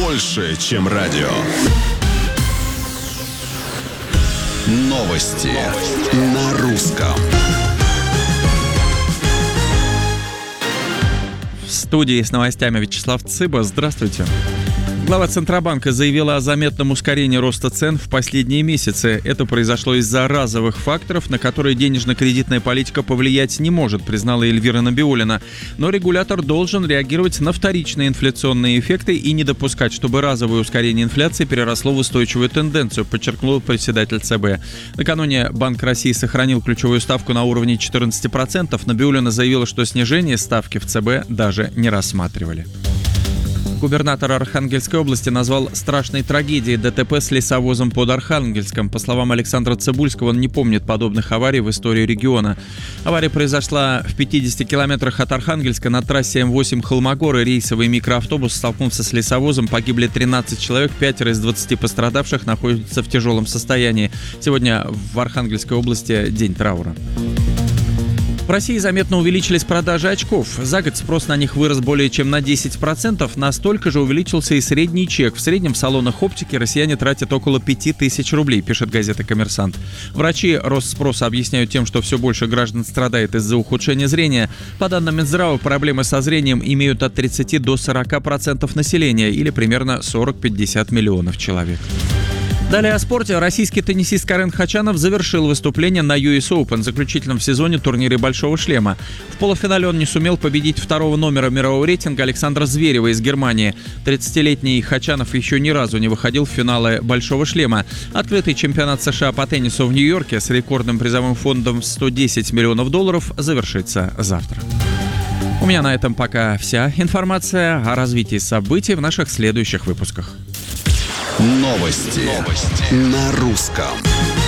больше, чем радио. Новости на русском. В студии с новостями Вячеслав Цыба. Здравствуйте. Глава Центробанка заявила о заметном ускорении роста цен в последние месяцы. Это произошло из-за разовых факторов, на которые денежно-кредитная политика повлиять не может, признала Эльвира Набиуллина. Но регулятор должен реагировать на вторичные инфляционные эффекты и не допускать, чтобы разовое ускорение инфляции переросло в устойчивую тенденцию, подчеркнул председатель ЦБ. Накануне Банк России сохранил ключевую ставку на уровне 14%. Набиуллина заявила, что снижение ставки в ЦБ даже не рассматривали. Губернатор Архангельской области назвал страшной трагедией ДТП с лесовозом под Архангельском. По словам Александра Цыбульского, он не помнит подобных аварий в истории региона. Авария произошла в 50 километрах от Архангельска на трассе М8 Холмогоры. Рейсовый микроавтобус столкнулся с лесовозом. Погибли 13 человек, 5 из 20 пострадавших находятся в тяжелом состоянии. Сегодня в Архангельской области день траура. В России заметно увеличились продажи очков. За год спрос на них вырос более чем на 10%. Настолько же увеличился и средний чек. В среднем в салонах оптики россияне тратят около 5000 рублей, пишет газета «Коммерсант». Врачи рост спроса объясняют тем, что все больше граждан страдает из-за ухудшения зрения. По данным Минздрава, проблемы со зрением имеют от 30 до 40% населения, или примерно 40-50 миллионов человек. Далее о спорте. Российский теннисист Карен Хачанов завершил выступление на US Open, заключительном в сезоне турнире «Большого шлема». В полуфинале он не сумел победить второго номера мирового рейтинга Александра Зверева из Германии. 30-летний Хачанов еще ни разу не выходил в финалы «Большого шлема». Открытый чемпионат США по теннису в Нью-Йорке с рекордным призовым фондом в $110 миллионов завершится завтра. У меня на этом пока вся информация. О развитии событий в наших следующих выпусках. Новости на русском.